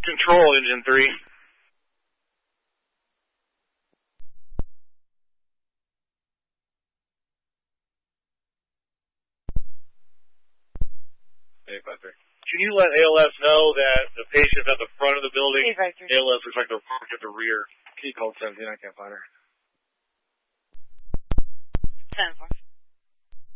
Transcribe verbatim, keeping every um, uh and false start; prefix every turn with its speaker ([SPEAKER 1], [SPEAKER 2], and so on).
[SPEAKER 1] Control, Engine three. eight five three. Can you let A L S know that the patient's at the front of the building?
[SPEAKER 2] eight five three.
[SPEAKER 1] A L S looks like they're parked at the rear. Can you call seventeen? I can't find her.
[SPEAKER 2] ten four.